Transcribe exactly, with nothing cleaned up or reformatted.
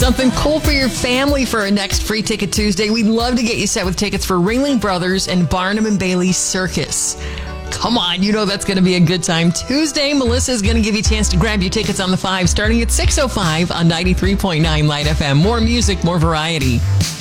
Something cool for your family for our next Free Ticket Tuesday. We'd love to get you set with tickets for Ringling Brothers and Barnum and Bailey Circus. Come on, you know that's going to be a good time. Tuesday, Melissa's going to give you a chance to grab your tickets on the five starting at six oh five on ninety-three point nine Light F M. More music, more variety.